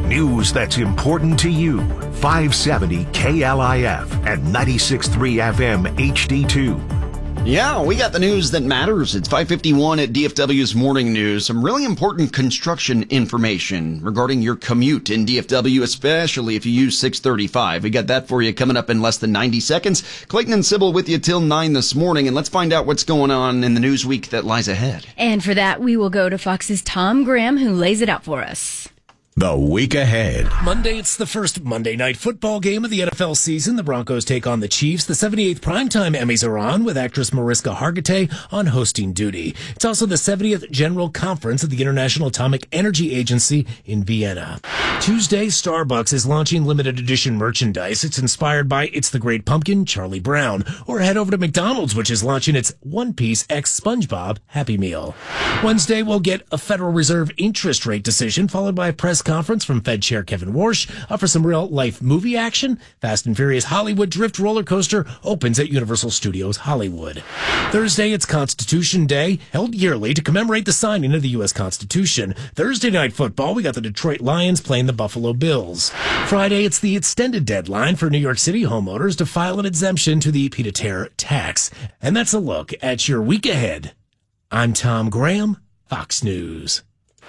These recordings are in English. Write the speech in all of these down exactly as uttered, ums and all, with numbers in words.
News that's important to you. five seventy K L I F and ninety-six point three F M H D two. Yeah, we got the news that matters. It's five fifty-one at D F W's Morning News. Some really important construction information regarding your commute in D F W, especially if you use six thirty-five. We got that for you coming up in less than ninety seconds. Clayton and Sybil with you till nine this morning, and let's find out what's going on in the news week that lies ahead. And for that, we will go to Fox's Tom Graham, who lays it out for us. The week ahead. Monday, it's the first Monday night football game of the N F L season. The Broncos take on the Chiefs. The seventy-eighth primetime Emmys are on, with actress Mariska Hargitay on hosting duty. It's also the seventieth General Conference of the International Atomic Energy Agency in Vienna. Tuesday, Starbucks is launching limited edition merchandise. It's inspired by It's the Great Pumpkin, Charlie Brown. Or head over to McDonald's, which is launching its One Piece X SpongeBob Happy Meal. Wednesday, we'll get a Federal Reserve interest rate decision, followed by a press conference from Fed Chair Kevin Warsh. Up for some real-life movie action, Fast and Furious Hollywood Drift roller coaster opens at Universal Studios Hollywood. Thursday, it's Constitution Day, held yearly to commemorate the signing of the U S Constitution. Thursday night football, we got the Detroit Lions playing the Buffalo Bills. Friday, it's the extended deadline for New York City homeowners to file an exemption to the pied-à-terre tax. And that's a look at your week ahead. I'm Tom Graham, Fox News.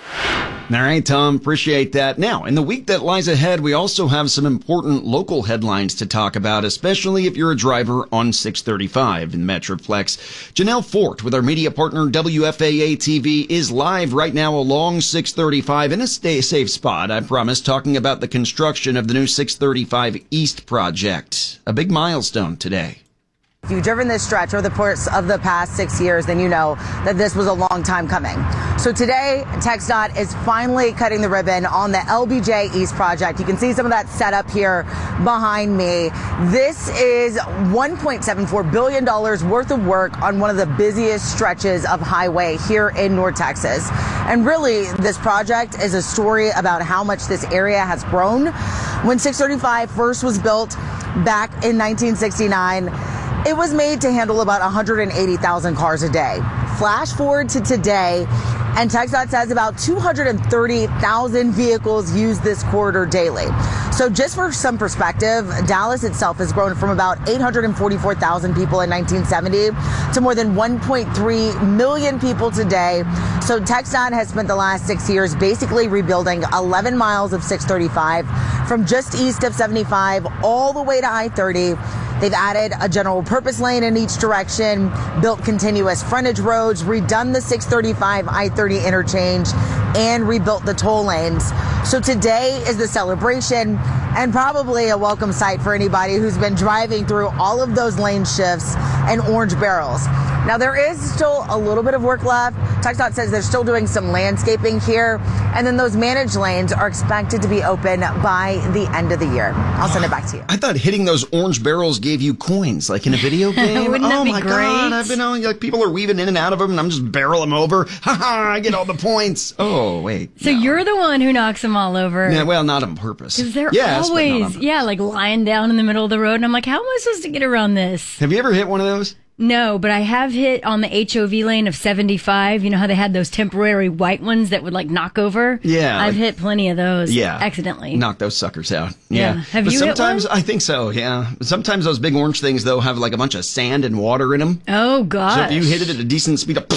All right, Tom, appreciate that. Now, in the week that lies ahead, we also have some important local headlines to talk about, especially if you're a driver on six thirty-five in Metroplex. Janelle Fort with our media partner W F A A T V is live right now along six thirty-five in a stay safe spot, I promise, talking about the construction of the new six thirty-five East project. A big milestone today. If you've driven this stretch over the course of the past six years, then you know that this was a long time coming. So today, TxDOT is finally cutting the ribbon on the L B J East project. You can see some of that set up here behind me. This is one point seven four billion dollars worth of work on one of the busiest stretches of highway here in North Texas. And really, this project is a story about how much this area has grown. When six thirty-five first was built back in nineteen sixty-nine, it was made to handle about one hundred eighty thousand cars a day. Flash forward to today, and TxDOT says about two hundred thirty thousand vehicles use this corridor daily. So just for some perspective, Dallas itself has grown from about eight hundred forty-four thousand people in nineteen seventy to more than one point three million people today. So TxDOT has spent the last six years basically rebuilding eleven miles of six thirty-five from just east of seventy-five all the way to I thirty. They've added a general purpose lane in each direction, built continuous frontage roads, redone the six thirty-five I thirty interchange, and rebuilt the toll lanes. So today is the celebration and probably a welcome sight for anybody who's been driving through all of those lane shifts and orange barrels. Now, there is still a little bit of work left. TxDOT says they're still doing some landscaping here, and then those managed lanes are expected to be open by the end of the year. I'll send it back to you. I thought hitting those orange barrels gave you coins, like in a video game. Wouldn't oh that be my great? God, I've been on, like, people are weaving in and out of them, and I'm just barrel them over. Ha ha, I get all the points. Oh, wait. So no. You're the one who knocks them all over. Yeah, well, not on purpose. Because they're yes, always, yeah, like lying down in the middle of the road. And I'm like, how am I supposed to get around this? Have you ever hit one of those? No, but I have hit on the H O V lane of seventy-five. You know how they had those temporary white ones that would like knock over? Yeah. I've hit plenty of those. Yeah. Accidentally. Knock those suckers out. Yeah. Yeah. Have but you hit sometimes, one? I think so, yeah. Sometimes those big orange things, though, have like a bunch of sand and water in them. Oh, gosh. So if you hit it at a decent speed, up,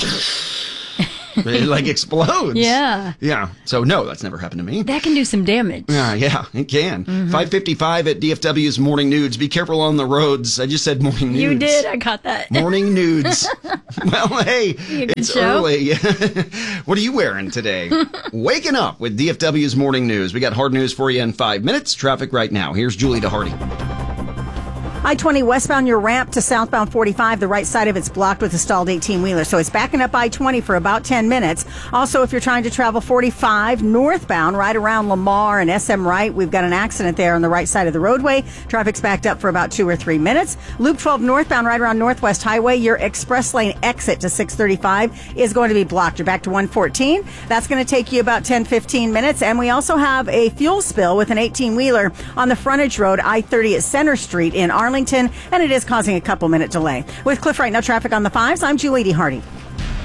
it like explodes. Yeah. Yeah. So no, that's never happened to me. That can do some damage. Yeah, yeah, it can. Mm-hmm. five fifty-five at D F W's Morning Nudes. Be careful on the roads. I just said morning nudes. You did. I caught that. Morning nudes. Well, hey, it's show. early. What are you wearing today? Waking up with D F W's Morning News. We got hard news for you in five minutes. Traffic right now. Here's Julie DeHardy. I twenty westbound, your ramp to southbound forty-five. The right side of it's blocked with a stalled eighteen-wheeler. So it's backing up I twenty for about ten minutes. Also, if you're trying to travel forty-five northbound, right around Lamar and S M Wright, we've got an accident there on the right side of the roadway. Traffic's backed up for about two or three minutes. Loop twelve northbound, right around Northwest Highway, your express lane exit to six thirty-five is going to be blocked. You're back to one fourteen. That's going to take you about ten, fifteen minutes. And we also have a fuel spill with an eighteen-wheeler on the frontage road, I thirty at Center Street in Arlington, and it is causing a couple minute delay. With Cliff Right Now traffic on the fives, I'm Julie DeHardy.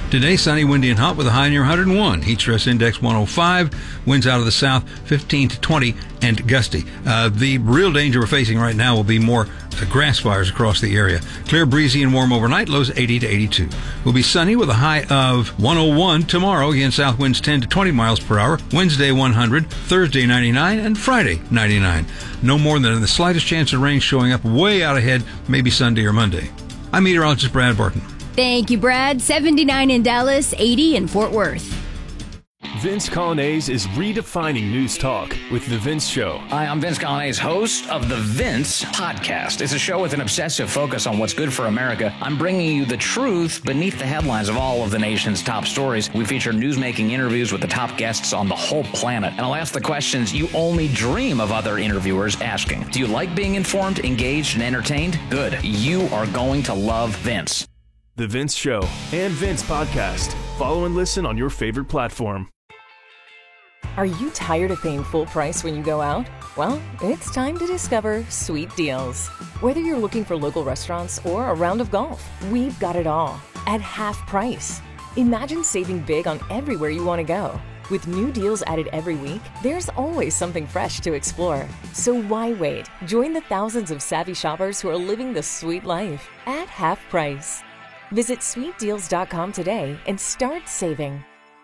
Today, sunny, windy, and hot with a high near one hundred one. Heat stress index one oh five. Winds out of the south fifteen to twenty and gusty. Uh, the real danger we're facing right now will be more uh, grass fires across the area. Clear, breezy, and warm overnight. Lows eighty to eighty-two. Will be sunny with a high of one oh one tomorrow. Again, south winds ten to twenty miles per hour. Wednesday one hundred. Thursday ninety-nine. And Friday ninety-nine. No more than the slightest chance of rain showing up way out ahead, maybe Sunday or Monday. I'm meteorologist Brad Barton. Thank you, Brad. seventy-nine in Dallas, eighty in Fort Worth. Vince Coglianese is redefining news talk with The Vince Show. Hi, I'm Vince Coglianese, host of The Vince Podcast. It's a show with an obsessive focus on what's good for America. I'm bringing you the truth beneath the headlines of all of the nation's top stories. We feature newsmaking interviews with the top guests on the whole planet. And I'll ask the questions you only dream of other interviewers asking. Do you like being informed, engaged, and entertained? Good. You are going to love Vince. The Vince Show and Vince Podcast. Follow and listen on your favorite platform. Are you tired of paying full price when you go out? Well, it's time to discover Sweet Deals. Whether you're looking for local restaurants or a round of golf, we've got it all at half price. Imagine saving big on everywhere you want to go. With new deals added every week, there's always something fresh to explore. So why wait? Join the thousands of savvy shoppers who are living the sweet life at half price. Visit sweet deals dot com today and start saving.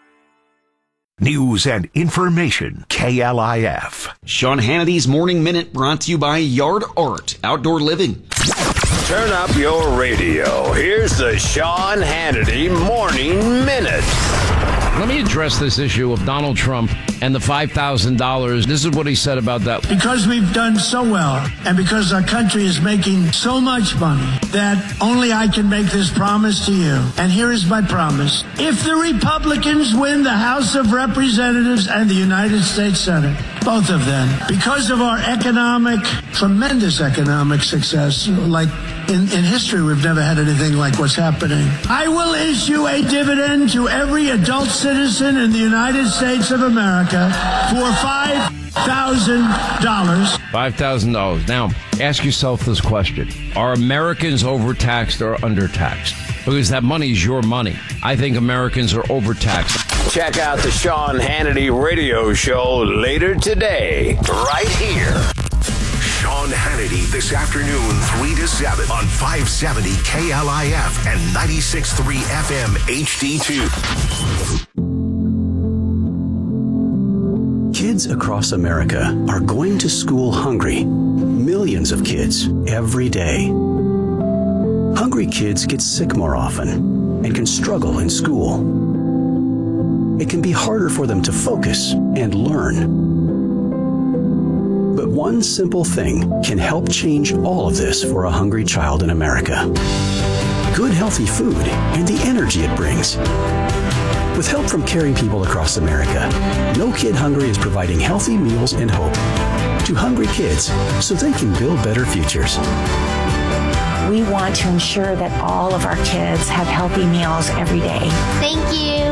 News and information, K L I F. Sean Hannity's Morning Minute brought to you by Yard Art Outdoor Living. Turn up your radio. Here's the Sean Hannity Morning Minute. Let me address this issue of Donald Trump and the five thousand dollars. This is what he said about that. Because we've done so well, and because our country is making so much money, that only I can make this promise to you. And here is my promise. If the Republicans win the House of Representatives and the United States Senate, both of them, because of our economic, tremendous economic success, like in, in history, we've never had anything like what's happening. I will issue a dividend to every adult citizen in the United States of America for five thousand dollars. five thousand dollars. Now, ask yourself this question. Are Americans overtaxed or undertaxed? Because that money is your money. I think Americans are overtaxed. Check out the Sean Hannity radio show later today, right here. Sean Hannity this afternoon, three to seven on five seventy K L I F and ninety-six point three F M H D two. Kids across America are going to school hungry. Millions of kids every day. Hungry kids get sick more often and can struggle in school. It can be harder for them to focus and learn. But one simple thing can help change all of this for a hungry child in America. Good, healthy food and the energy it brings. With help from caring people across America, No Kid Hungry is providing healthy meals and hope to hungry kids so they can build better futures. We want to ensure that all of our kids have healthy meals every day. Thank you.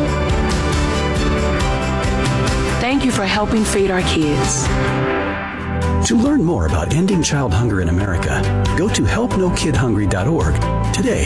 Thank you for helping feed our kids. To learn more about ending child hunger in America, go to help no kid hungry dot org today.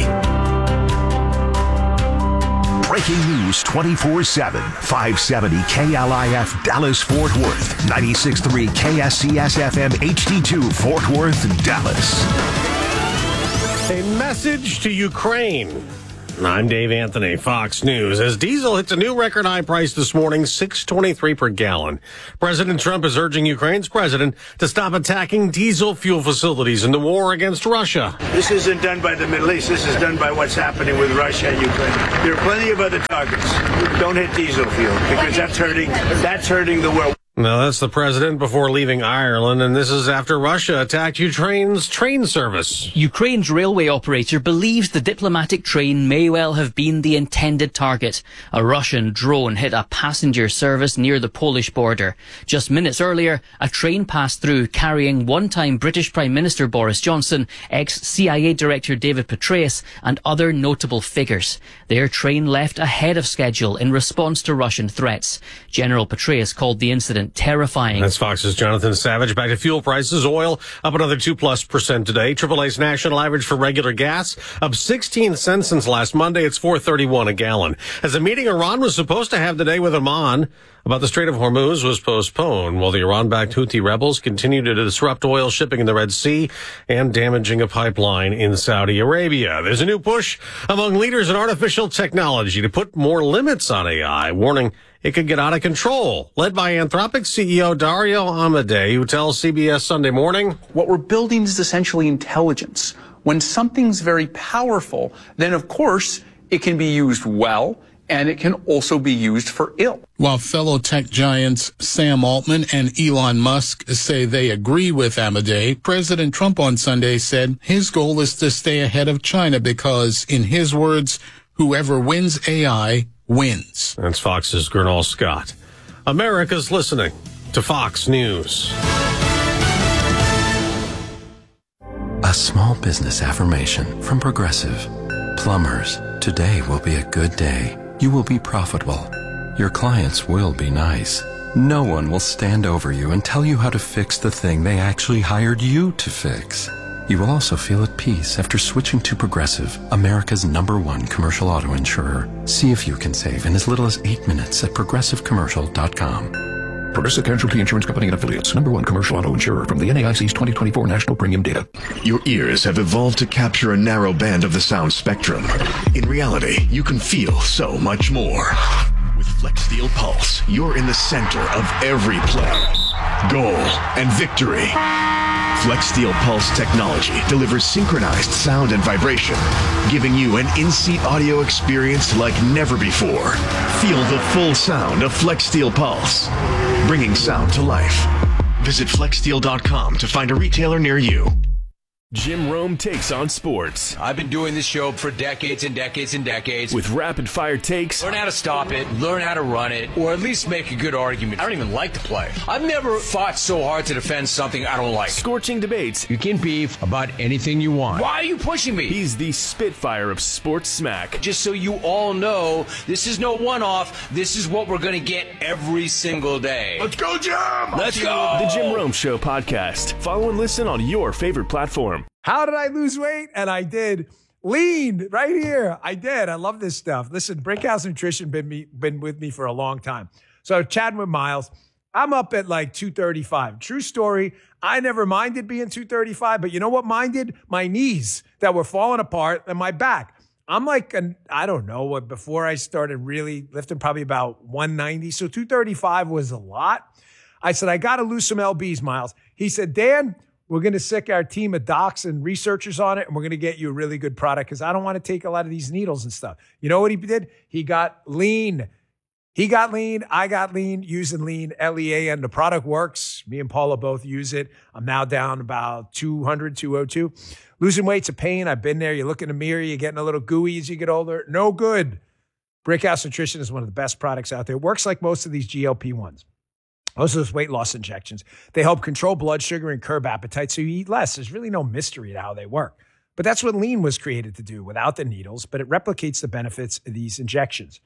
Breaking news twenty-four seven, five seventy K L I F Dallas Fort Worth, ninety-six point three K S C S F M H D two Fort Worth, Dallas. A message to Ukraine. I'm Dave Anthony, Fox News. As diesel hits a new record high price this morning, six twenty-three per gallon. President Trump is urging Ukraine's president to stop attacking diesel fuel facilities in the war against Russia. This isn't done by the Middle East. This is done by what's happening with Russia and Ukraine. There are plenty of other targets. Don't hit diesel fuel because that's hurting, that's hurting the world. Now, that's the president before leaving Ireland, and this is after Russia attacked Ukraine's train service. Ukraine's railway operator believes the diplomatic train may well have been the intended target. A Russian drone hit a passenger service near the Polish border. Just minutes earlier, a train passed through carrying one-time British Prime Minister Boris Johnson, ex-C I A Director David Petraeus, and other notable figures. Their train left ahead of schedule in response to Russian threats. General Petraeus called the incident moment terrifying. That's Fox's Jonathan Savage. Back to fuel prices. Oil up another two plus percent today. triple A's national average for regular gas up sixteen cents since last Monday. It's four thirty-one a gallon. As a meeting Iran was supposed to have today with Oman about the Strait of Hormuz was postponed, while the Iran-backed Houthi rebels continue to disrupt oil shipping in the Red Sea and damaging a pipeline in Saudi Arabia. There's a new push among leaders in artificial technology to put more limits on A I, warning it could get out of control. Led by Anthropic C E O Dario Amodei, who tells C B S Sunday Morning, what we're building is essentially intelligence. When something's very powerful, then of course it can be used well, and it can also be used for ill. While fellow tech giants Sam Altman and Elon Musk say they agree with Amodei, President Trump on Sunday said his goal is to stay ahead of China because, in his words, whoever wins A I wins. That's Fox's Gernal Scott. America's listening to Fox News. A small business affirmation from Progressive. Plumbers, today will be a good day. You will be profitable. Your clients will be nice. No one will stand over you and tell you how to fix the thing they actually hired you to fix. You will also feel at peace after switching to Progressive, America's number one commercial auto insurer. See if you can save in as little as eight minutes at progressive commercial dot com. Progressive Casualty Insurance Company and Affiliates. Number one commercial auto insurer from the N A I C's twenty twenty-four National Premium Data. Your ears have evolved to capture a narrow band of the sound spectrum. In reality, you can feel so much more. With FlexSteel Pulse, you're in the center of every play, goal, and victory. FlexSteel Pulse technology delivers synchronized sound and vibration, giving you an in-seat audio experience like never before. Feel the full sound of FlexSteel Pulse, bringing sound to life. Visit flex steel dot com to find a retailer near you. Jim Rome takes on sports. I've been doing this show for decades and decades and decades. With rapid-fire takes. Learn how to stop it, learn how to run it, or at least make a good argument. I don't even like to play. I've never fought so hard to defend something I don't like. Scorching debates. You can beef about anything you want. Why are you pushing me? He's the Spitfire of sports smack. Just so you all know, this is no one-off. This is what we're going to get every single day. Let's go, Jim! Let's go! The Jim Rome Show podcast. Follow and listen on your favorite platform. How did I lose weight? And I did. Lean right here. I did. I love this stuff. Listen, Brickhouse Nutrition been me been with me for a long time. So chatting with Miles, I'm up at like two thirty-five. True story. I never minded being two thirty-five, but you know what minded? My knees that were falling apart and my back. I'm like, an, I don't know what, before I started really lifting, probably about one ninety. So two thirty-five was a lot. I said, I got to lose some L Bs, Miles. He said, Dan, we're going to sick our team of docs and researchers on it, and we're going to get you a really good product because I don't want to take a lot of these needles and stuff. You know what he did? He got lean. He got lean. I got lean using lean, L E A N. The product works. Me and Paula both use it. I'm now down about two hundred, two oh two. Losing weight's a pain. I've been there. You look in the mirror, you're getting a little gooey as you get older. No good. Brickhouse Nutrition is one of the best products out there. It works like most of these G L P ones. Most of those weight loss injections, they help control blood sugar and curb appetite so you eat less. There's really no mystery to how they work. But that's what lean was created to do without the needles, but it replicates the benefits of these injections.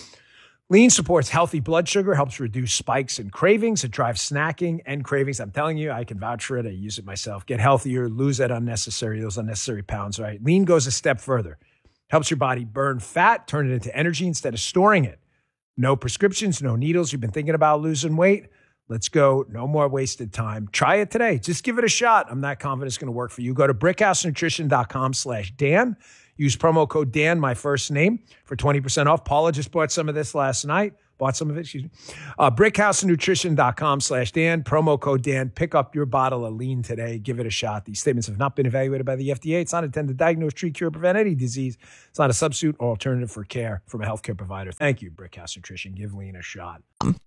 Lean supports healthy blood sugar, helps reduce spikes and cravings. It drives snacking and cravings. I'm telling you, I can vouch for it. I use it myself. Get healthier, lose that unnecessary, those unnecessary pounds, right? Lean goes a step further. Helps your body burn fat, turn it into energy instead of storing it. No prescriptions, no needles. You've been thinking about losing weight? Let's go. No more wasted time. Try it today. Just give it a shot. I'm not confident it's going to work for you. Go to brickhousenutrition.com slash Dan. Use promo code Dan, my first name, for twenty percent off. Paula just bought some of this last night. Bought some of it, excuse me. Uh, brickhousenutrition.com slash Dan. Promo code Dan. Pick up your bottle of lean today. Give it a shot. These statements have not been evaluated by the F D A. It's not intended to diagnose, treat, cure, prevent any disease. It's not a substitute or alternative for care from a healthcare provider. Thank you, Brickhouse Nutrition. Give lean a shot.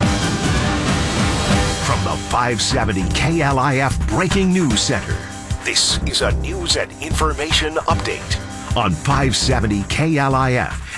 From the five seventy K L I F Breaking News Center, this is a news and information update on five seventy K L I F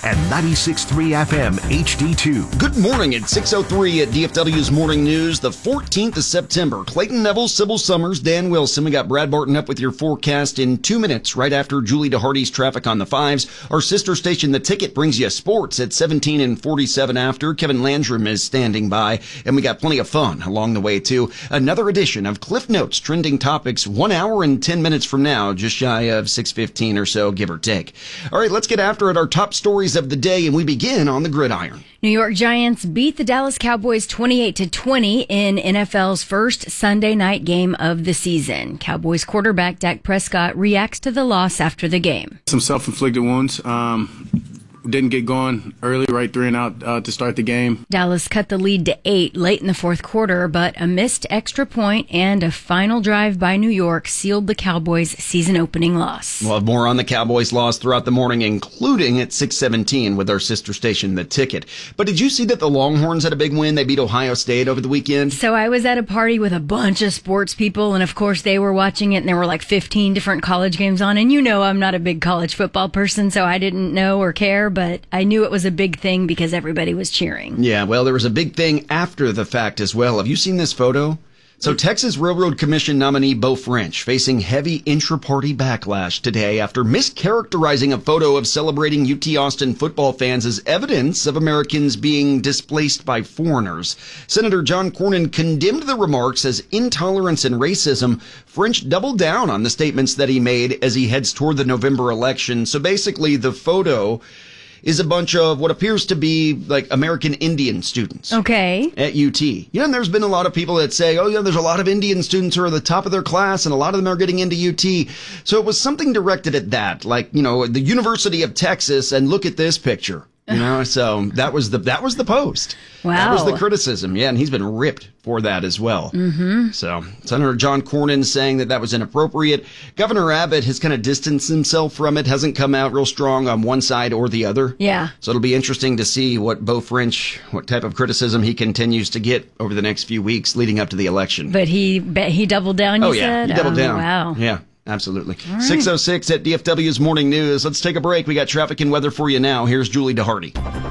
and ninety-six point three F M H D two. Good morning at six oh three at D F W's Morning News, the fourteenth of September. Clayton Neville, Sybil Summers, Dan Wilson. We got Brad Barton up with your forecast in two minutes, right after Julie DeHardy's Traffic on the Fives. Our sister station, The Ticket, brings you sports at seventeen and forty-seven after. Kevin Landrum is standing by, and we got plenty of fun along the way, too. Another edition of Cliff Notes Trending Topics, one hour and ten minutes from now, just shy of six fifteen or so, give or take. All right, let's get after it. Our top stories of the day, and we begin on the gridiron. New York Giants beat the Dallas Cowboys twenty-eight to twenty in N F L's first Sunday night game of the season. Cowboys quarterback Dak Prescott reacts to the loss after the game. Some self-inflicted wounds. Um, didn't get going early, right three and out uh, to start the game. Dallas cut the lead to eight late in the fourth quarter, but a missed extra point and a final drive by New York sealed the Cowboys' season-opening loss. We'll have more on the Cowboys' loss throughout the morning, including at six seventeen with our sister station, The Ticket. But did you see that the Longhorns had a big win? They beat Ohio State over the weekend. So I was at a party with a bunch of sports people, and of course they were watching it, and there were like fifteen different college games on. And you know I'm not a big college football person, so I didn't know or care, but I knew it was a big thing because everybody was cheering. Yeah, well, there was a big thing after the fact as well. Have you seen this photo? So Texas Railroad Commission nominee Beau French facing heavy intra-party backlash today after mischaracterizing a photo of celebrating U T Austin football fans as evidence of Americans being displaced by foreigners. Senator John Cornyn condemned the remarks as intolerance and racism. French doubled down on the statements that he made as he heads toward the November election. So basically, the photo is a bunch of what appears to be like American Indian students. Okay. At U T. You know, and there's been a lot of people that say, oh, yeah, there's a lot of Indian students who are at the top of their class, and a lot of them are getting into U T. So it was something directed at that, like, you know, the University of Texas, and look at this picture. You know, so that was the that was the post. Wow. That was the criticism. Yeah, and he's been ripped for that as well. Mm-hmm. So Senator John Cornyn saying that that was inappropriate. Governor Abbott has kind of distanced himself from it, hasn't come out real strong on one side or the other. Yeah. So it'll be interesting to see what Beau French, what type of criticism he continues to get over the next few weeks leading up to the election. But he he doubled down, you oh, yeah, said? he doubled oh, down. Wow. Yeah. Absolutely. All right. six oh six at D F W's Morning News. Let's take a break. We got traffic and weather for you now. Here's Julie DeHardy.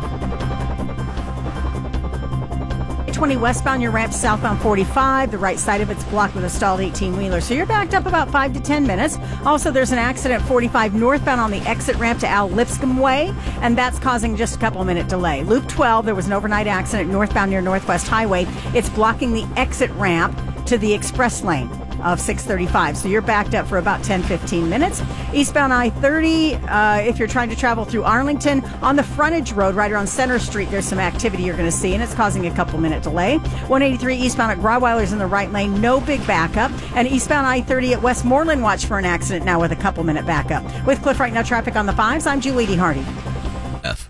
twenty westbound, your ramp southbound forty-five. The right side of it's blocked with a stalled eighteen-wheeler. So you're backed up about five to ten minutes. Also, there's an accident forty-five northbound on the exit ramp to Al Lipscomb Way, and that's causing just a couple minute delay. Loop twelve, there was an overnight accident northbound near Northwest Highway. It's blocking the exit ramp to the express lane of six thirty-five. So you're backed up for about ten, fifteen minutes. Eastbound I thirty, uh, if you're trying to travel through Arlington, on the frontage road right around Center Street, there's some activity you're going to see, and it's causing a couple minute delay. one eighty-three eastbound at Grauweiler's in the right lane, no big backup. And eastbound I thirty at Westmoreland, watch for an accident now with a couple minute backup. With Cliff Right Now traffic on the fives, I'm Julie DeHardy. F.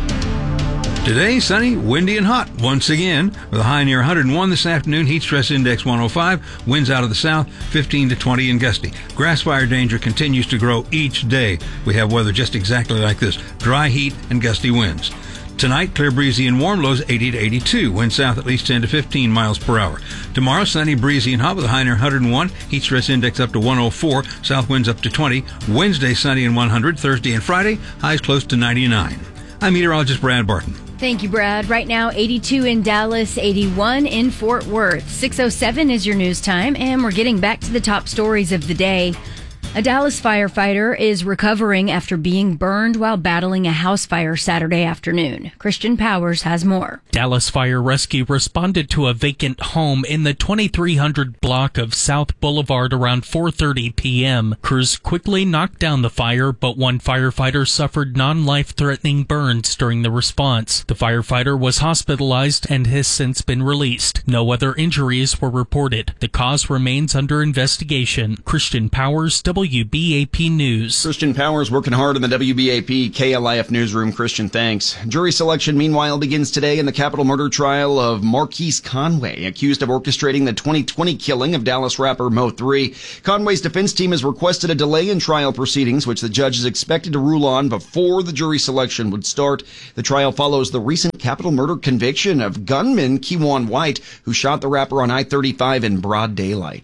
Today, sunny, windy, and hot once again, with a high near one hundred one this afternoon. Heat stress index one oh five. Winds out of the south, fifteen to twenty and gusty. Grass fire danger continues to grow each day. We have weather just exactly like this: dry heat and gusty winds. Tonight, clear, breezy, and warm, lows eighty to eighty-two. Wind south at least ten to fifteen miles per hour. Tomorrow, sunny, breezy, and hot with a high near one hundred one. Heat stress index up to one oh four. South winds up to twenty. Wednesday, sunny and one hundred. Thursday and Friday, highs close to ninety-nine. I'm meteorologist Brad Barton. Thank you, Brad. Right now, eighty-two in Dallas, eighty-one in Fort Worth. six oh seven is your news time, and we're getting back to the top stories of the day. A Dallas firefighter is recovering after being burned while battling a house fire Saturday afternoon. Christian Powers has more. Dallas Fire Rescue responded to a vacant home in the twenty-three hundred block of South Boulevard around four thirty p.m. Crews quickly knocked down the fire, but one firefighter suffered non-life-threatening burns during the response. The firefighter was hospitalized and has since been released. No other injuries were reported. The cause remains under investigation. Christian Powers, W B A P News. Christian Powers working hard in the W B A P K L I F newsroom. Christian, thanks. Jury selection, meanwhile, begins today in the capital murder trial of Marquise Conway, accused of orchestrating the twenty twenty killing of Dallas rapper Mo three. Conway's defense team has requested a delay in trial proceedings, which the judge is expected to rule on before the jury selection would start. The trial follows the recent capital murder conviction of gunman Keywan White, who shot the rapper on I thirty-five in broad daylight.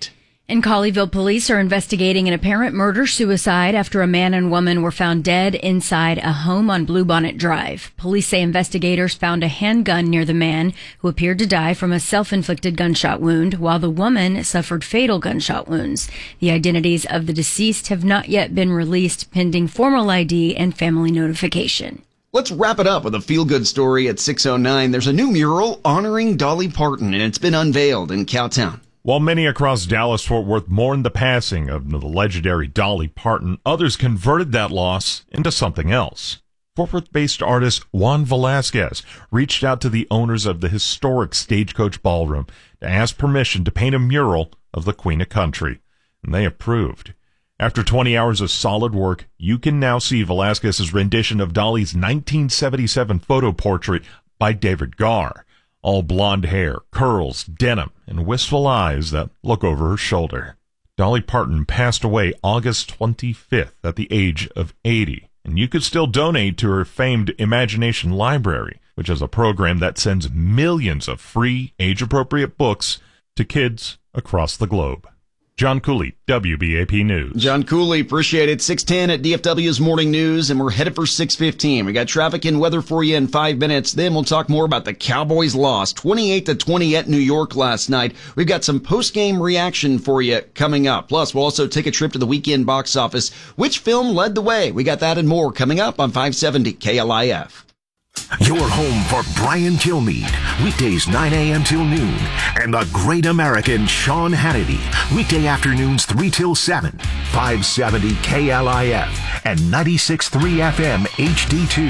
In Colleyville, police are investigating an apparent murder-suicide after a man and woman were found dead inside a home on Bluebonnet Drive. Police say investigators found a handgun near the man, who appeared to die from a self-inflicted gunshot wound, while the woman suffered fatal gunshot wounds. The identities of the deceased have not yet been released, pending formal I D and family notification. Let's wrap it up with a feel-good story at six oh nine. There's a new mural honoring Dolly Parton, and it's been unveiled in Cowtown. While many across Dallas-Fort Worth mourned the passing of the legendary Dolly Parton, others converted that loss into something else. Fort Worth-based artist Juan Velasquez reached out to the owners of the historic Stagecoach Ballroom to ask permission to paint a mural of the Queen of Country, and they approved. After twenty hours of solid work, you can now see Velasquez's rendition of Dolly's nineteen seventy-seven photo portrait by David Garr. All blonde hair, curls, denim, and wistful eyes that look over her shoulder. Dolly Parton passed away August twenty-fifth at the age of eighty, and you could still donate to her famed Imagination Library, which is a program that sends millions of free, age-appropriate books to kids across the globe. John Cooley, W B A P News. John Cooley, appreciate it. six ten at D F W's Morning News, and we're headed for six fifteen. We got traffic and weather for you in five minutes. Then we'll talk more about the Cowboys' loss, twenty-eight to twenty at New York last night. We've got some post-game reaction for you coming up. Plus, we'll also take a trip to the weekend box office. Which film led the way? We got that and more coming up on five seventy K L I F. Your home for Brian Kilmeade, weekdays nine a.m. till noon, and the great American Sean Hannity, weekday afternoons three till seven, five seventy K L I F and ninety-six point three F M H D two.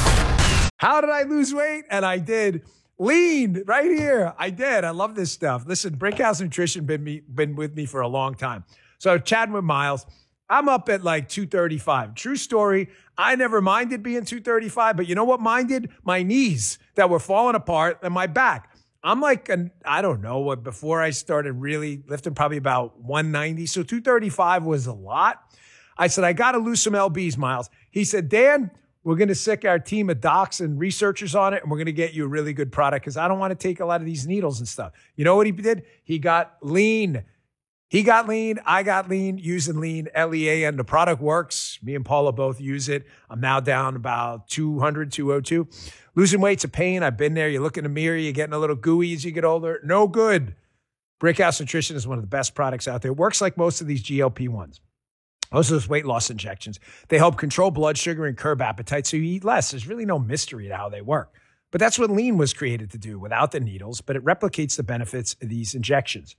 How did I lose weight? And I did. Lean right here. I did. I love this stuff. Listen, Brickhouse Nutrition been me been with me for a long time. So chatting with Miles, I'm up at like two thirty-five. True story. I never minded being two thirty-five, but you know what minded? My knees that were falling apart and my back. I'm like, an, I don't know what, before I started really lifting, probably about one ninety. So two thirty-five was a lot. I said, I got to lose some L Bs, Miles. He said, Dan, we're going to sick our team of docs and researchers on it, and we're going to get you a really good product because I don't want to take a lot of these needles and stuff. You know what he did? He got lean. He got lean. I got lean using lean, L E A, and the product works. Me and Paula both use it. I'm now down about two hundred, two oh two. Losing weight's a pain. I've been there. You look in the mirror, you're getting a little gooey as you get older. No good. Brickhouse Nutrition is one of the best products out there. It works like most of these G L P ones. Most of those weight loss injections. They help control blood sugar and curb appetite so you eat less. There's really no mystery to how they work. But that's what lean was created to do without the needles, but it replicates the benefits of these injections.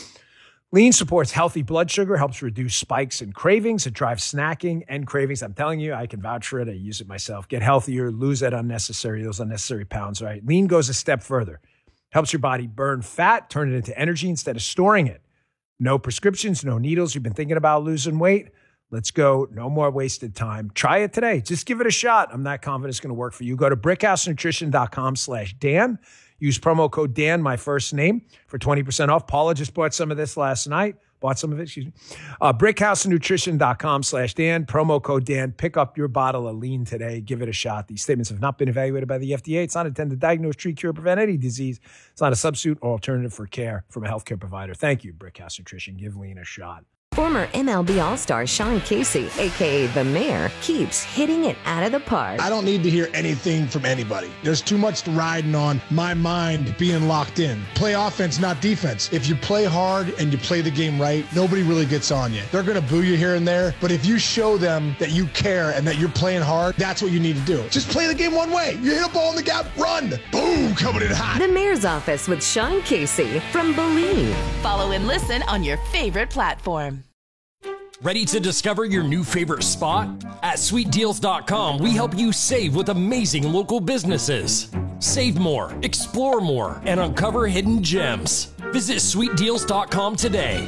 Lean supports healthy blood sugar, helps reduce spikes and cravings. It drives snacking and cravings. I'm telling you, I can vouch for it. I use it myself. Get healthier, lose that unnecessary, those unnecessary pounds, right? Lean goes a step further. Helps your body burn fat, turn it into energy instead of storing it. No prescriptions, no needles. You've been thinking about losing weight? Let's go. No more wasted time. Try it today. Just give it a shot. I'm not confident it's going to work for you. Go to brickhousenutrition.com slash Dan. Use promo code Dan, my first name, for twenty percent off. Paula just bought some of this last night. Bought some of it, excuse me. Uh, brickhousenutrition.com slash Dan. Promo code Dan. Pick up your bottle of lean today. Give it a shot. These statements have not been evaluated by the F D A. It's not intended to diagnose, treat, cure, prevent any disease. It's not a substitute or alternative for care from a healthcare provider. Thank you, Brickhouse Nutrition. Give lean a shot. Former M L B All-Star Sean Casey, a k a. The Mayor, keeps hitting it out of the park. I don't need to hear anything from anybody. There's too much riding on my mind being locked in. Play offense, not defense. If you play hard and you play the game right, nobody really gets on you. They're going to boo you here and there, but if you show them that you care and that you're playing hard, that's what you need to do. Just play the game one way. You hit a ball in the gap, run. Boom, coming in hot. The Mayor's Office with Sean Casey from Believe. Follow and listen on your favorite platform. Ready to discover your new favorite spot? At sweet deals dot com, we help you save with amazing local businesses. Save more, explore more, and uncover hidden gems. Visit sweet deals dot com today.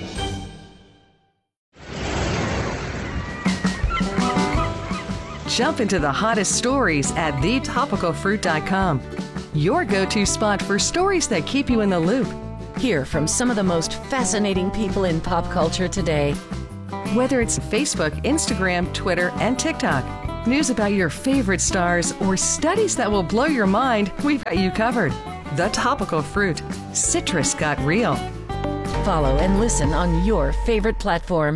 Jump into the hottest stories at the topical fruit dot com. Your go-to spot for stories that keep you in the loop. Hear from some of the most fascinating people in pop culture today. Whether it's Facebook, Instagram, Twitter, and TikTok, news about your favorite stars, or studies that will blow your mind, we've got you covered. The Topical Fruit. Citrus got real. Follow and listen on your favorite platform.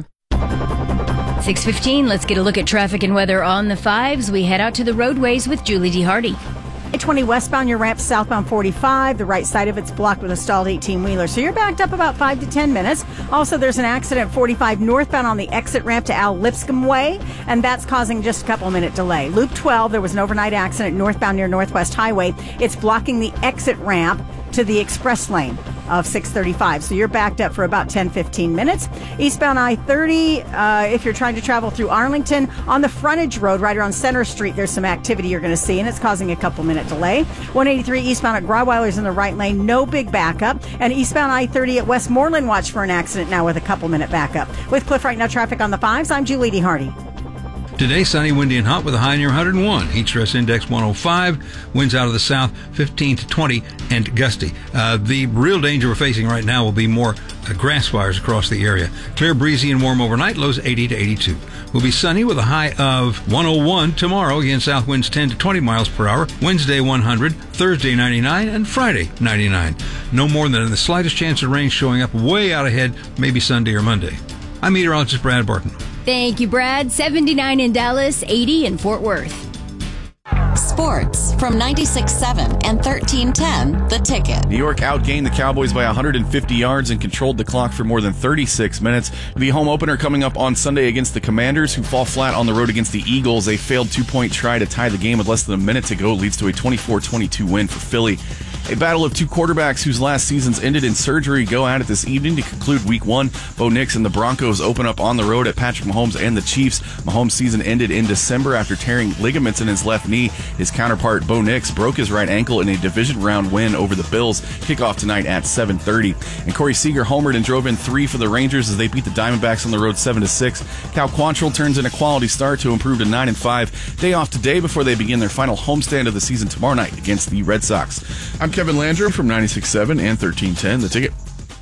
six fifteen, let's get a look at traffic and weather on the fives. We head out to the roadways with Julie D. Hardy. I twenty westbound, your ramp southbound forty-five. The right side of it's blocked with a stalled eighteen-wheeler. So you're backed up about five to ten minutes. Also, there's an accident forty-five northbound on the exit ramp to Al Lipscomb Way, and that's causing just a couple minute delay. Loop twelve, there was an overnight accident northbound near Northwest Highway. It's blocking the exit ramp to the express lane of six thirty-five. So you're backed up for about ten, fifteen minutes. Eastbound I thirty, uh, if you're trying to travel through Arlington, on the frontage road right around Center Street, there's some activity you're going to see, and it's causing a couple minute delay. one eighty-three eastbound at Grauweiler's in the right lane, no big backup. And eastbound I thirty at Westmoreland, watch for an accident now with a couple minute backup. With Cliff Right Now traffic on the fives, I'm Julie D. Hardy. Today, sunny, windy, and hot with a high near one hundred one. Heat stress index one oh five. Winds out of the south fifteen to twenty and gusty. Uh, the real danger we're facing right now will be more uh, grass fires across the area. Clear, breezy, and warm overnight. Lows eighty to eighty-two. Will be sunny with a high of one oh one tomorrow. Again, south winds ten to twenty miles per hour. Wednesday, one hundred. Thursday, ninety-nine. And Friday, ninety-nine. No more than the slightest chance of rain showing up way out ahead, maybe Sunday or Monday. I'm meteorologist Brad Barton. Thank you, Brad. seventy-nine in Dallas, eighty in Fort Worth. Sports from ninety-six point seven and thirteen ten, The Ticket. New York outgained the Cowboys by one hundred fifty yards and controlled the clock for more than thirty-six minutes. The home opener coming up on Sunday against the Commanders, who fall flat on the road against the Eagles. A failed two-point try to tie the game with less than a minute to go leads to a twenty-four twenty-two win for Philly. A battle of two quarterbacks whose last seasons ended in surgery go at it this evening to conclude week one. Bo Nix and the Broncos open up on the road at Patrick Mahomes and the Chiefs. Mahomes' season ended in December after tearing ligaments in his left knee. His counterpart, Bo Nix, broke his right ankle in a division round win over the Bills. Kickoff tonight at seven thirty. And Corey Seager homered and drove in three for the Rangers as they beat the Diamondbacks on the road seven to six. Cal Quantrill turns in a quality start to improve to nine and five. Day off today before they begin their final homestand of the season tomorrow night against the Red Sox. I'm Kevin Landrum from ninety-six point seven and thirteen ten, The Ticket.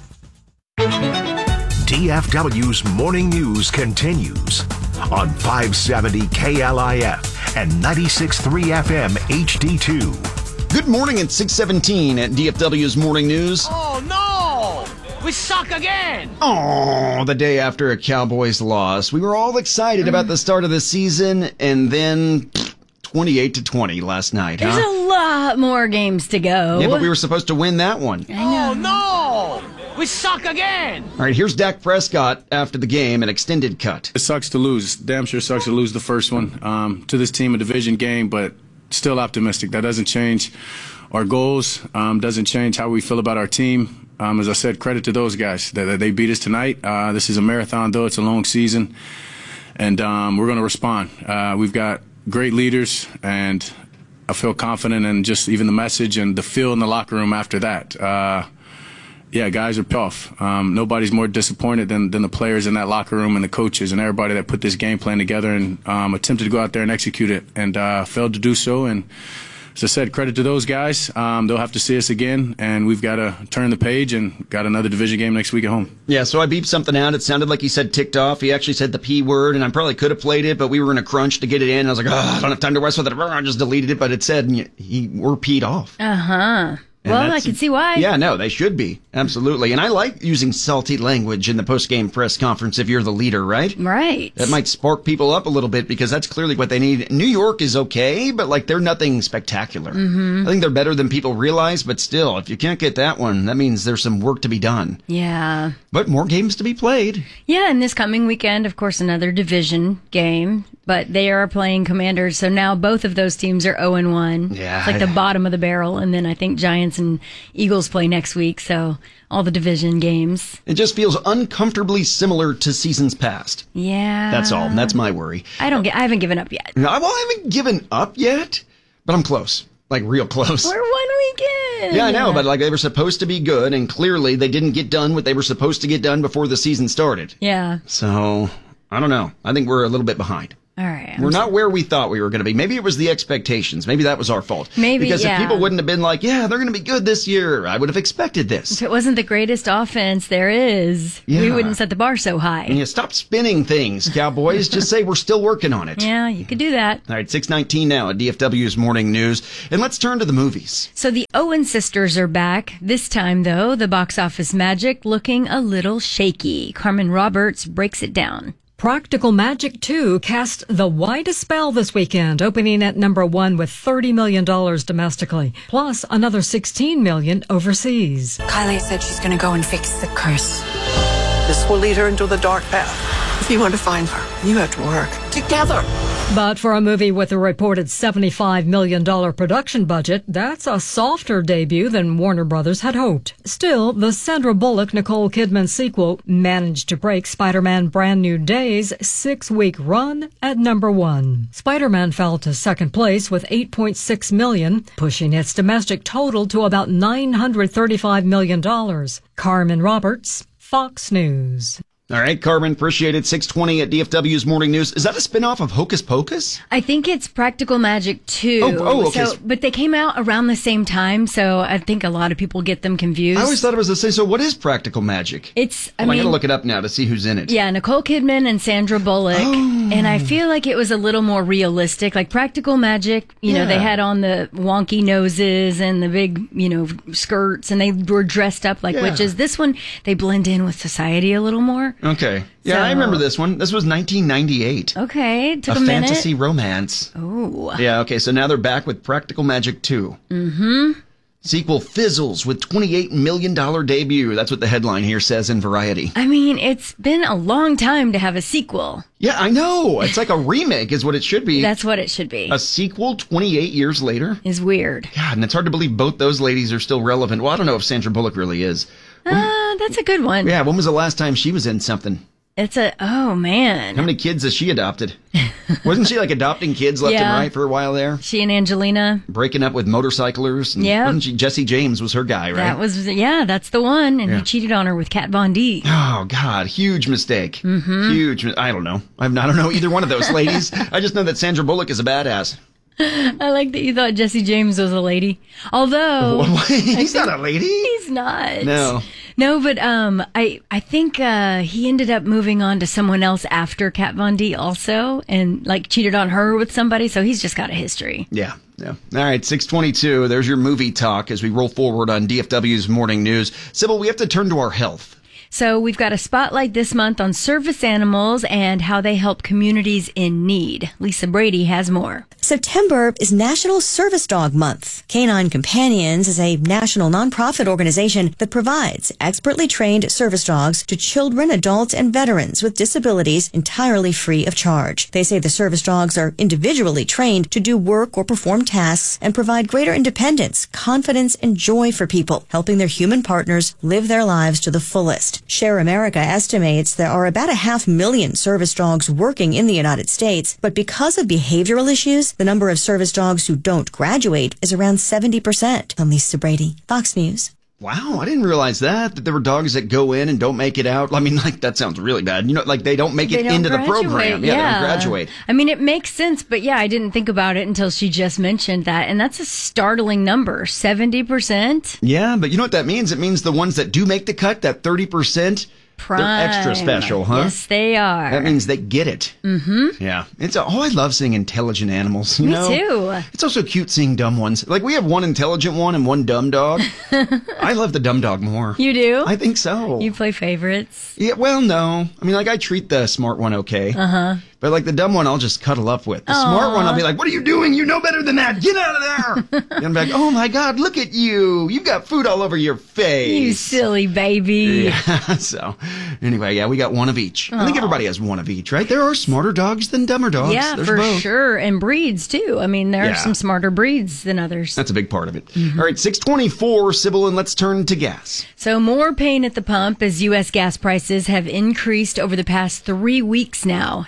D F W's Morning News continues on five seventy K L I F and ninety-six point three F M H D two. Good morning at six seventeen at D F W's Morning News. Oh, no! We suck again! Oh, the day after a Cowboys loss. We were all excited about the start of the season, and then twenty-eight to twenty last night, There's huh? a lot more games to go. Yeah, but we were supposed to win that one. Oh, no! We suck again! All right, here's Dak Prescott after the game, an extended cut. It sucks to lose. Damn sure sucks to lose the first one um, to this team, a division game, but still optimistic. That doesn't change our goals, um, doesn't change how we feel about our team. Um, as I said, credit to those guys. That they beat us tonight. Uh, this is a marathon, though. It's a long season, and um, we're going to respond. Uh, we've got great leaders, and I feel confident in just even the message and the feel in the locker room after that. Uh, yeah, guys are tough. Um, nobody's more disappointed than, than the players in that locker room and the coaches and everybody that put this game plan together and um, attempted to go out there and execute it and uh, failed to do so. And as I said, credit to those guys. Um, they'll have to see us again, and we've got to turn the page and got another division game next week at home. Yeah, so I beeped something out. It sounded like he said ticked off. He actually said the P word, and I probably could have played it, but we were in a crunch to get it in. And I was like, oh, I don't have time to rest with it. I just deleted it, but it said he we're peed off. Uh-huh. And well, I can see why. Yeah, no, they should be. Absolutely. And I like using salty language in the post-game press conference if you're the leader, right? Right. That might spark people up a little bit because that's clearly what they need. New York is okay, but like they're nothing spectacular. Mm-hmm. I think they're better than people realize, but still, if you can't get that one, that means there's some work to be done. Yeah. But more games to be played. Yeah, and this coming weekend, of course, another division game. But they are playing Commanders, so now both of those teams are oh and one. Yeah. It's like the bottom of the barrel, and then I think Giants and Eagles play next week, so all the division games. It just feels uncomfortably similar to seasons past. Yeah. That's all. That's my worry. I don't get. I haven't given up yet. No, well, I haven't given up yet, but I'm close. Like real close. We're one weekend. Yeah, I know, but like they were supposed to be good, and clearly they didn't get done what they were supposed to get done before the season started. Yeah. So, I don't know. I think we're a little bit behind. All right. We're not where we thought we were going to be. Maybe it was the expectations. Maybe that was our fault. Maybe, Because yeah. if people wouldn't have been like, yeah, they're going to be good this year, I would have expected this. If it wasn't the greatest offense there is, Yeah. we wouldn't set the bar so high. And you stop spinning things, Cowboys. Just say we're still working on it. Yeah, you could do that. All right, six nineteen now at D F W's Morning News. And let's turn to the movies. So the Owen sisters are back. This time, though, the box office magic looking a little shaky. Carmen Roberts breaks it down. Practical Magic two cast the widest spell this weekend, opening at number one with thirty million dollars domestically, plus another sixteen million dollars overseas. Kylie said she's going to go and fix the curse. This will lead her into the dark path. If you want to find her, you have to work together. But for a movie with a reported seventy-five million dollars production budget, that's a softer debut than Warner Brothers had hoped. Still, the Sandra Bullock-Nicole Kidman sequel managed to break Spider-Man Brand New Day's six-week run at number one. Spider-Man fell to second place with eight point six million dollars, pushing its domestic total to about nine hundred thirty-five million dollars. Carmen Roberts, Fox News. All right, Carmen, appreciate it. six twenty at D F W's Morning News. Is that a spinoff of Hocus Pocus? I think it's Practical Magic two. Oh, oh, okay. So, but they came out around the same time, so I think a lot of people get them confused. I always thought it was the same. So what is Practical Magic? It's, I oh, mean, I gotta look it up now to see who's in it. Yeah, Nicole Kidman and Sandra Bullock. Oh. And I feel like it was a little more realistic. Like Practical Magic, you know, Yeah. they had on the wonky noses and the big, you know, skirts, and they were dressed up like Yeah. witches. This one, they blend in with society a little more. Okay. Yeah, So- I remember this one. This was nineteen ninety-eight. Okay, it took a a, minute. fantasy romance. Oh. Yeah, okay, so now they're back with Practical Magic two. Mm-hmm. Sequel fizzles with twenty-eight million dollars debut. That's what the headline here says in Variety. I mean, it's been a long time to have a sequel. Yeah, I know. It's like a remake is what it should be. That's what it should be. A sequel twenty-eight years later? Is weird. God, and it's hard to believe both those ladies are still relevant. Well, I don't know if Sandra Bullock really is. Uh, that's a good one. Yeah, when was the last time she was in something? It's a, oh man. How many kids has she adopted? Wasn't she like adopting kids left Yeah. and right for a while there? She and Angelina. Breaking up with motorcyclers. And Yeah. wasn't she, Jesse James was her guy, right? That was, yeah, that's the one. And Yeah. he cheated on her with Kat Von D. Oh, God. Huge mistake. Mhm. Huge. mi- I don't know. I've, I don't know either one of those ladies. I just know that Sandra Bullock is a badass. I like that you thought Jesse James was a lady. Although. He's not a lady. He's not. No. No, but um, I I think uh, he ended up moving on to someone else after Kat Von D also, and like cheated on her with somebody. So he's just got a history. Yeah. Yeah. All right. six twenty-two. There's your movie talk as we roll forward on D F W's Morning News. Sybil, we have to turn to our health. So we've got a spotlight this month on service animals and how they help communities in need. Lisa Brady has more. September is National Service Dog Month. Canine Companions is a national nonprofit organization that provides expertly trained service dogs to children, adults, and veterans with disabilities entirely free of charge. They say the service dogs are individually trained to do work or perform tasks and provide greater independence, confidence, and joy for people, helping their human partners live their lives to the fullest. Share America estimates there are about a half million service dogs working in the United States, but because of behavioral issues, the number of service dogs who don't graduate is around seventy percent. I'm Lisa Brady, Fox News. Wow, I didn't realize that, that there were dogs that go in and don't make it out. I mean, like, that sounds really bad. You know, like they don't make They it don't into the graduate, program. Yeah, they don't graduate. I mean, it makes sense, but yeah, I didn't think about it until she just mentioned that. And that's a startling number, seventy percent. Yeah, but you know what that means? It means the ones that do make the cut, that thirty percent, Prime. they're extra special, huh? Yes, they are. That means they get it. Mm-hmm. Yeah. It's a, oh, I love seeing intelligent animals. You Me know? too. It's also cute seeing dumb ones. Like, we have one intelligent one and one dumb dog. I love the dumb dog more. You do? I think so. You play favorites? Yeah, well, no. I mean, like, I treat the smart one okay. Uh-huh. But, like, the dumb one, I'll just cuddle up with. The Aw. smart one, I'll be like, what are you doing? You know better than that. Get out of there. And I'm like, oh, my God, look at you. You've got food all over your face. You silly baby. Yeah, so, anyway, yeah, we got one of each. I think Aw. everybody has one of each, right? There are smarter dogs than dumber dogs. Yeah, There's for both. sure. And breeds, too. I mean, there Yeah. are some smarter breeds than others. That's a big part of it. All right, six twenty-four, Sybil, and let's turn to gas. So more pain at the pump as U S gas prices have increased over the past three weeks now. Trilby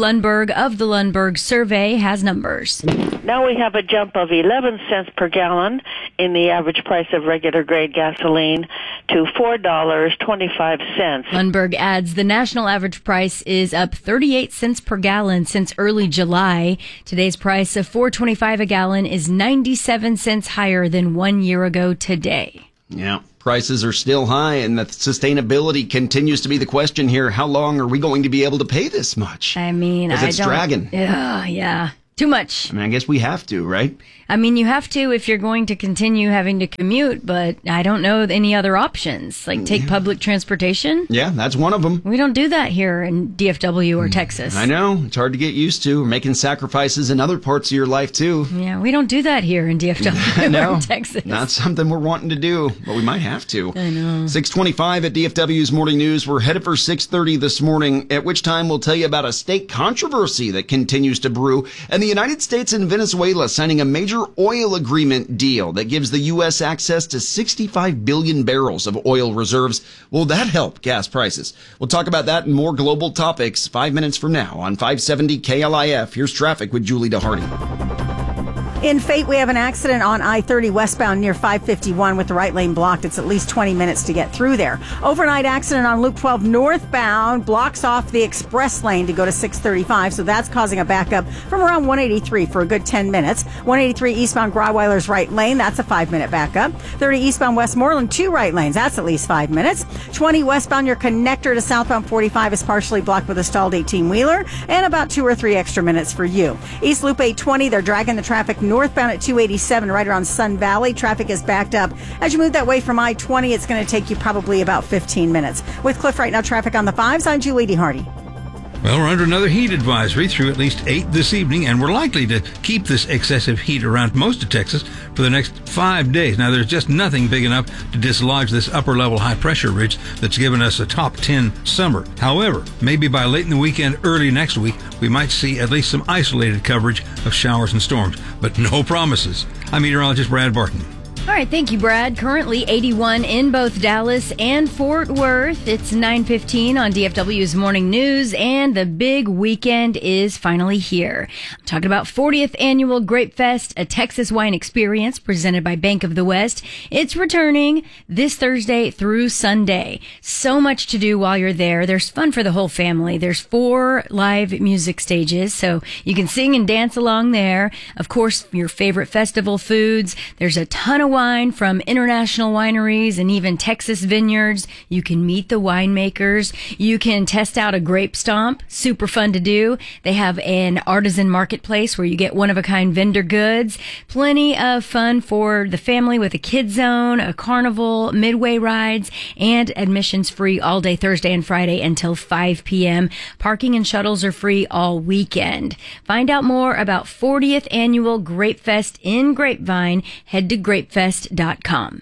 Lundberg of the Lundberg Survey has numbers. Now we have a jump of eleven cents per gallon in the average price of regular grade gasoline to four dollars and twenty-five cents. Lundberg adds the national average price is up thirty-eight cents per gallon since early July. Today's price of four dollars and twenty-five cents a gallon is ninety-seven cents higher than one year ago today. Yeah. Prices are still high, and the sustainability continues to be the question here. How long are we going to be able to pay this much? I mean, I Because it's don't. dragging. Yeah, yeah. Too much. I mean, I guess we have to, right? I mean, you have to if you're going to continue having to commute, but I don't know any other options. Like take public transportation. Yeah, that's one of them. We don't do that here in D F W or Texas. I know. It's hard to get used to. We're making sacrifices in other parts of your life, too. Yeah, we don't do that here in D F W I know. or Texas. Not something we're wanting to do, but we might have to. I know. six twenty-five at D F W's Morning News. We're headed for six thirty this morning, at which time we'll tell you about a state controversy that continues to brew, and the United States and Venezuela signing a major oil agreement deal that gives the U S access to sixty-five billion barrels of oil reserves. Will that help gas prices? We'll talk about that and more global topics five minutes from now on five seventy K L I F. Here's traffic with Julie DeHardy. In Fate, we have an accident on I thirty westbound near five fifty-one with the right lane blocked. It's at least twenty minutes to get through there. Overnight accident on Loop twelve northbound blocks off the express lane to go to six thirty-five, so that's causing a backup from around one eighty-three for a good ten minutes. one eighty-three eastbound Graweiler's right lane, that's a five-minute backup. thirty eastbound Westmoreland, two right lanes, that's at least five minutes. twenty westbound, your connector to southbound forty-five is partially blocked with a stalled eighteen-wheeler, and about two or three extra minutes for you. East Loop eight twenty, they're dragging the traffic northbound at two eighty-seven right around Sun Valley. Traffic is backed up. As you move that way from I twenty, it's going to take you probably about fifteen minutes. With Cliff right now, traffic on the fives, I'm Julie DeHardy. Well, we're under another heat advisory through at least eight this evening, and we're likely to keep this excessive heat around most of Texas for the next five days. Now, there's just nothing big enough to dislodge this upper-level high-pressure ridge that's given us a top ten summer. However, maybe by late in the weekend, early next week, we might see at least some isolated coverage of showers and storms, but no promises. I'm meteorologist Brad Barton. All right, thank you, Brad. Currently eighty-one in both Dallas and Fort Worth. It's nine fifteen on D F W's Morning News, and the big weekend is finally here. I'm talking about fortieth Annual Grape Fest, a Texas wine experience presented by Bank of the West. It's returning this Thursday through Sunday. So much to do while you're there. There's fun for the whole family. There's four live music stages, so you can sing and dance along there. Of course, your favorite festival foods. There's a ton of wine from international wineries and even Texas vineyards. You can meet the winemakers. You can test out a grape stomp. Super fun to do. They have an artisan marketplace where you get one-of-a-kind vendor goods. Plenty of fun for the family with a kid zone, a carnival, midway rides, and admissions free all day Thursday and Friday until five p.m. Parking and shuttles are free all weekend. Find out more about fortieth Annual Grape Fest in Grapevine. Head to grapefest dot com.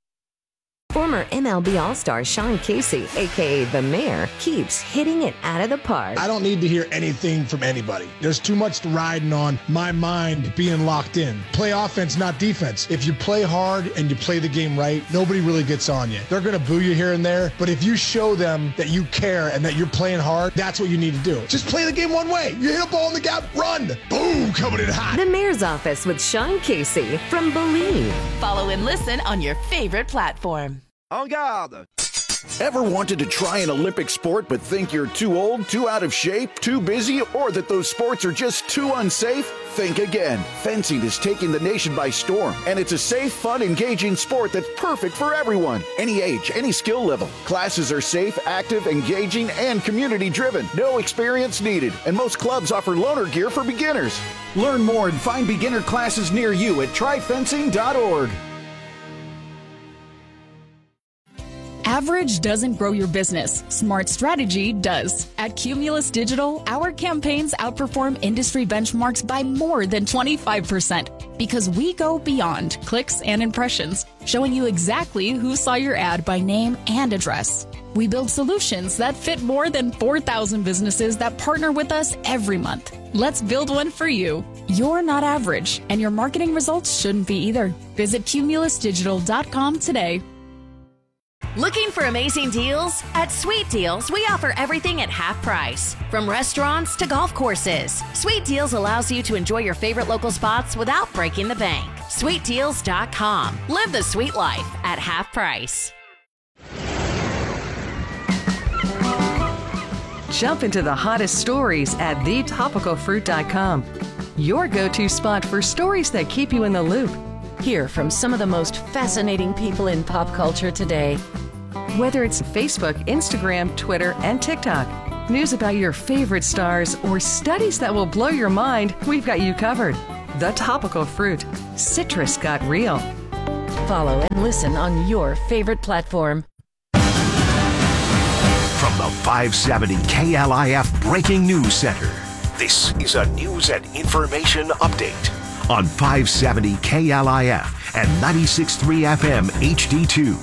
Former M L B All-Star Sean Casey, a k a. The Mayor, keeps hitting it out of the park. I don't need to hear anything from anybody. There's too much riding on my mind being locked in. Play offense, not defense. If you play hard and you play the game right, nobody really gets on you. They're going to boo you here and there, but if you show them that you care and that you're playing hard, that's what you need to do. Just play the game one way. You hit a ball in the gap, run. Boom, coming in hot. The Mayor's Office with Sean Casey from Believe. Follow and listen on your favorite platform. En garde! Ever wanted to try an Olympic sport but think you're too old, too out of shape, too busy, or that those sports are just too unsafe? Think again. Fencing is taking the nation by storm, and it's a safe, fun, engaging sport that's perfect for everyone. Any age, any skill level. Classes are safe, active, engaging, and community-driven. No experience needed, and most clubs offer loaner gear for beginners. Learn more and find beginner classes near you at try fencing dot org. Average doesn't grow your business. Smart strategy does. At Cumulus Digital, our campaigns outperform industry benchmarks by more than twenty-five percent because we go beyond clicks and impressions, showing you exactly who saw your ad by name and address. We build solutions that fit more than four thousand businesses that partner with us every month. Let's build one for you. You're not average, and your marketing results shouldn't be either. Visit cumulus digital dot com today. Looking for amazing deals? At Sweet Deals, we offer everything at half price. From restaurants to golf courses, Sweet Deals allows you to enjoy your favorite local spots without breaking the bank. sweet deals dot com. Live the sweet life at half price. Jump into the hottest stories at the topical fruit dot com. Your go-to spot for stories that keep you in the loop. Hear from some of the most fascinating people in pop culture today. Whether it's Facebook, Instagram, Twitter, and TikTok, news about your favorite stars, or studies that will blow your mind, we've got you covered. The Topical Fruit. Citrus got real. Follow and listen on your favorite platform. From the five seventy K L I F Breaking News Center, this is a news and information update on five seventy K L I F and ninety-six point three F M H D two.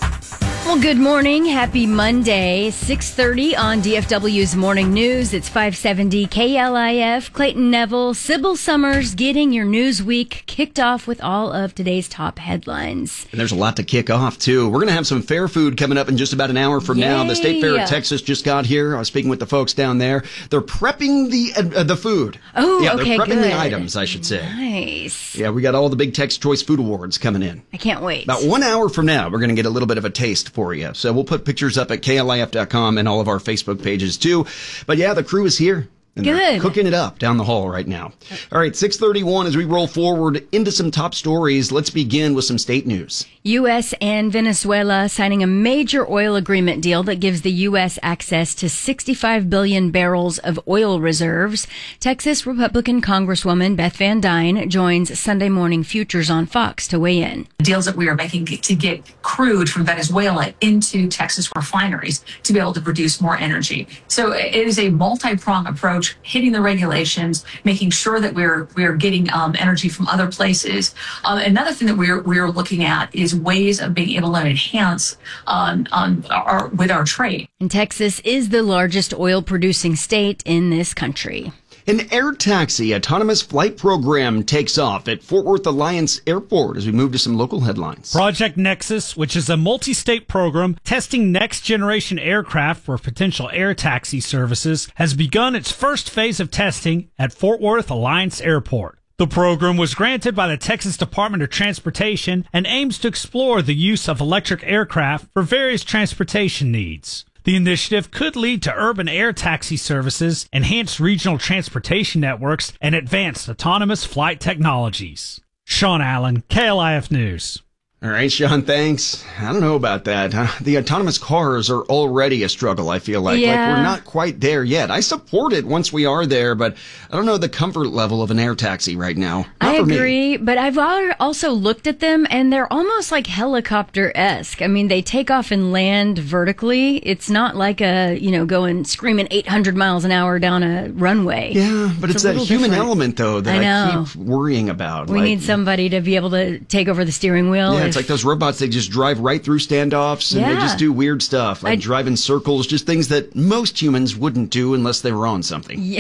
Well, good morning. Happy Monday, six thirty on D F W's Morning News. It's five seventy K L I F. Clayton Neville, Sybil Summers getting your news week kicked off with all of today's top headlines. And there's a lot to kick off, too. We're going to have some fair food coming up in just about an hour from Yay. now. The State Fair of Texas just got here. I was speaking with the folks down there. They're prepping the uh, the food. Oh, yeah, okay, they're prepping good. the items, I should say. Nice. Yeah, we got all the big Tex Choice Food Awards coming in. I can't wait. About one hour from now, we're going to get a little bit of a taste for you. So we'll put pictures up at K L I F dot com and all of our Facebook pages too. But yeah, the crew is here. And Good. They're cooking it up down the hall right now. All right, six thirty-one as we roll forward into some top stories. Let's begin with some state news. U S and Venezuela signing a major oil agreement deal that gives the U S access to sixty-five billion barrels of oil reserves. Texas Republican Congresswoman Beth Van Dyne joins Sunday Morning Futures on Fox to weigh in. Deals that we are making to get crude from Venezuela into Texas refineries to be able to produce more energy. So it is a multi-pronged approach, hitting the regulations, making sure that we're we're getting um, energy from other places. Um, another thing that we're we're looking at is ways of being able to enhance um, um, our, with our trade. And Texas is the largest oil producing state in this country. An air taxi autonomous flight program takes off at Fort Worth Alliance Airport as we move to some local headlines. Project Nexus, which is a multi-state program testing next-generation aircraft for potential air taxi services, has begun its first phase of testing at Fort Worth Alliance Airport. The program was granted by the Texas Department of Transportation and aims to explore the use of electric aircraft for various transportation needs. The initiative could lead to urban air taxi services, enhanced regional transportation networks, and advanced autonomous flight technologies. Sean Allen, K L I F News. All right, Sean, thanks. I don't know about that. Huh? The autonomous cars are already a struggle, I feel like. Yeah. Like, we're not quite there yet. I support it once we are there, but I don't know the comfort level of an air taxi right now. Not I for me. agree, but I've al- also looked at them, and they're almost like helicopter-esque. I mean, they take off and land vertically. It's not like a, you know, going screaming eight hundred miles an hour down a runway. Yeah, but it's, a that little human different. element, though, that I I, know. keep worrying about. We like, need somebody to be able to take over the steering wheel. Yeah, if- it's like those robots, they just drive right through standoffs and they Yeah. just do weird stuff, like I- drive in circles, just things that most humans wouldn't do unless they were on something. Yeah.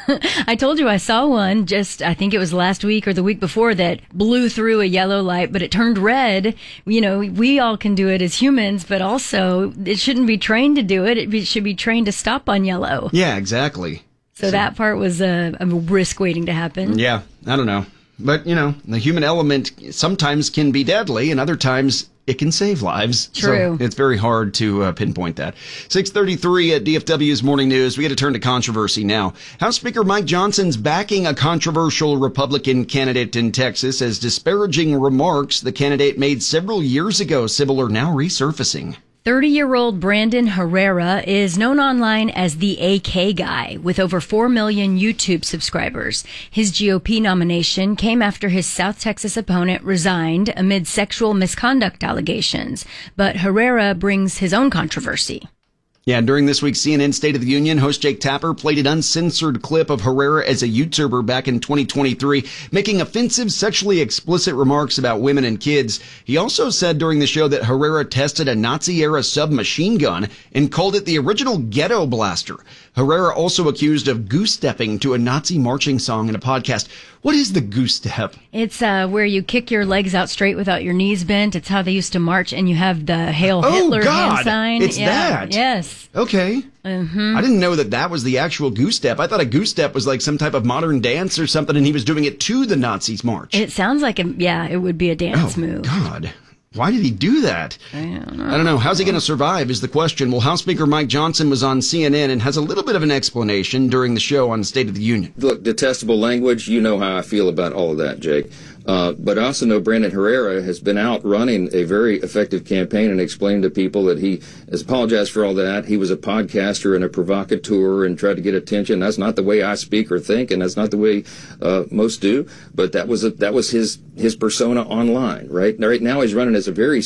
I told you I saw one just, I think it was last week or the week before, that blew through a yellow light, but it turned red. You know, we all can do it as humans, but also it shouldn't be trained to do it. It be, should be trained to stop on yellow. Yeah, exactly. So, that part was a, a risk waiting to happen. Yeah, I don't know. But, you know, the human element sometimes can be deadly and other times it can save lives. True. So it's very hard to uh, pinpoint that. six thirty-three at D F W's Morning News. We got to turn to controversy now. House Speaker Mike Johnson's backing a controversial Republican candidate in Texas as disparaging remarks the candidate made several years ago, Sybil, are now resurfacing. thirty-year-old Brandon Herrera is known online as the A K Guy with over four million YouTube subscribers. His G O P nomination came after his South Texas opponent resigned amid sexual misconduct allegations. But Herrera brings his own controversy. Yeah, during this week's C N N State of the Union, host Jake Tapper played an uncensored clip of Herrera as a YouTuber back in twenty twenty-three, making offensive, sexually explicit remarks about women and kids. He also said during the show that Herrera tested a Nazi-era submachine gun and called it the original ghetto blaster. Herrera also accused of goose-stepping to a Nazi marching song in a podcast. What is the goose step? It's uh, where you kick your legs out straight without your knees bent. It's how they used to march, and you have the Hail Hitler oh, God. hand sign. It's yeah. that. Yes. Okay. Mm-hmm. I didn't know that that was the actual goose step. I thought a goose step was like some type of modern dance or something, and he was doing it to the Nazis' march. It sounds like, a, yeah, it would be a dance oh, move. God. Why did he do that? I don't know. I don't know. How's he going to survive is the question. Well, House Speaker Mike Johnson was on C N N and has a little bit of an explanation during the show on State of the Union. Look, detestable language, you know how I feel about all of that, Jake. Uh, but I also know Brandon Herrera has been out running a very effective campaign and explained to people that he has apologized for all that. He was a podcaster and a provocateur and tried to get attention. That's not the way I speak or think, and that's not the way uh, most do. But that was a, that was his his persona online, right? Right now he's running as a very